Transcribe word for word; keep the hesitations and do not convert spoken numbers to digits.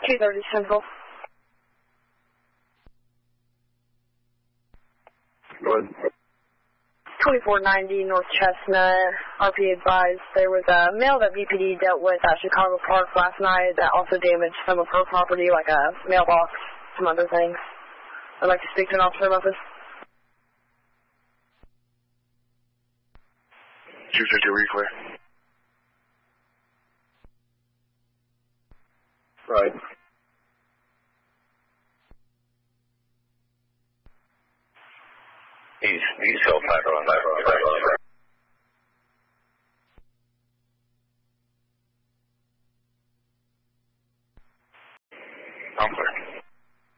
two thirty Central. Good. twenty-four ninety North Chestnut. R P advised there was a male that B P D dealt with at Chicago Park last night that also damaged some of her property, like a mailbox, some other things. I'd like to speak to an officer about this. two fifty, were you clear? Right. He's, he's self-fiber on that.